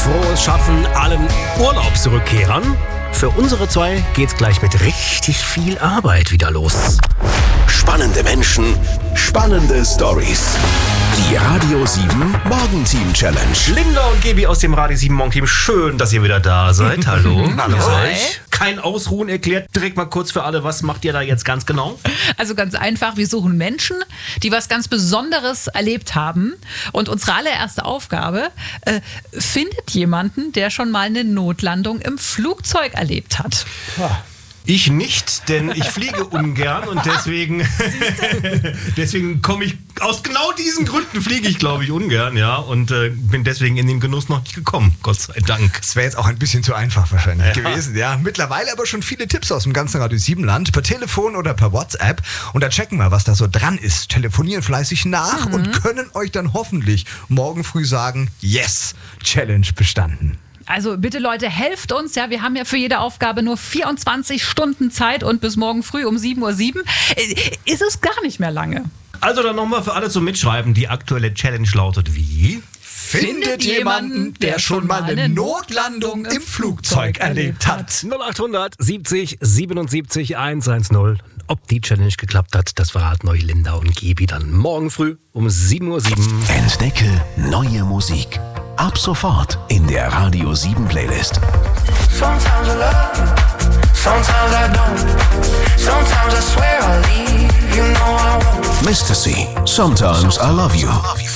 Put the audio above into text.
frohes Schaffen allen Urlaubsrückkehrern. Für unsere zwei geht's gleich mit richtig viel Arbeit wieder los. Spannende Menschen, spannende Stories. Die Radio 7 Morgenteam Challenge. Linda und Gaby aus dem Radio 7 Morgenteam, schön, dass ihr wieder da seid. Hallo. Hallo. Euch. Kein Ausruhen, erklärt direkt mal kurz für alle, was macht ihr da jetzt ganz genau? Also ganz einfach, wir suchen Menschen, die was ganz Besonderes erlebt haben. Und unsere allererste Aufgabe, findet jemanden, der schon mal eine Notlandung im Flugzeug erlebt hat. Ich nicht, denn ich fliege ungern und deswegen komme ich, aus genau diesen Gründen fliege ich, glaube ich, ungern, ja, und bin deswegen in den Genuss noch nicht gekommen, Gott sei Dank. Das wäre jetzt auch ein bisschen zu einfach wahrscheinlich gewesen, ja. Mittlerweile aber schon viele Tipps aus dem ganzen Radio 7 Land, per Telefon oder per WhatsApp, und da checken wir, was da so dran ist, telefonieren fleißig nach und können euch dann hoffentlich morgen früh sagen, yes, Challenge bestanden. Also bitte Leute, helft uns. Ja, wir haben ja für jede Aufgabe nur 24 Stunden Zeit und bis morgen früh um 7:07 Uhr ist es gar nicht mehr lange. Also dann nochmal für alle zum Mitschreiben. Die aktuelle Challenge lautet wie? Findet jemanden, der schon mal eine Notlandung im Flugzeug erlebt hat. 0800 70 77 110. Ob die Challenge geklappt hat, das verraten euch Linda und Gaby dann morgen früh um 7:07 Uhr. Entdecke neue Musik. Ab sofort in der Radio 7 Playlist. Sometimes I love you, sometimes I don't. Sometimes I swear I'll leave, you know I won't. Mr. C. Sometimes I Love You.